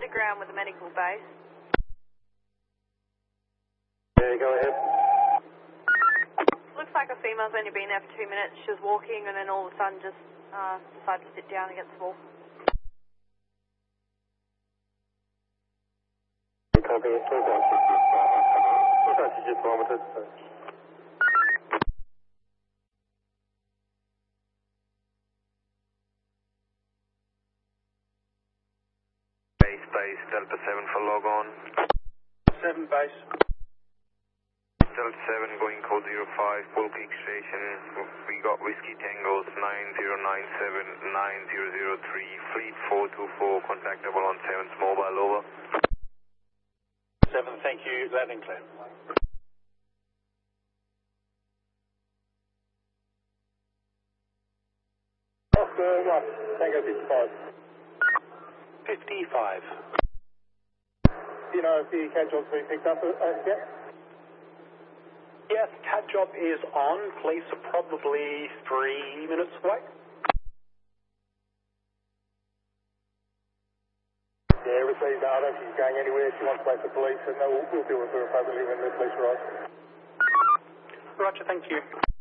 underground with the medical base. Yeah, go ahead. Looks like a female's only been there for 2 minutes. She was walking and then all of a sudden just decided to sit down against the wall. Copy, it's actually just vomited, so. Base, Delta 7 for log on. 7 base. Delta 7 going code 05, Bull Creek Station. We got Whiskey Tangos 9097-9003, Fleet 424, contactable on 7's mobile, over. 7, thank you, landing clear. Oscar 1, Tango 55. 55. Do you know if the CAD job's been picked up yet? Yes, CAD job is on. Police are probably 3 minutes away. Yeah, received. I don't think she's going anywhere. She wants to wait for police, and we'll deal with her appropriately when the police arrive. Roger, thank you.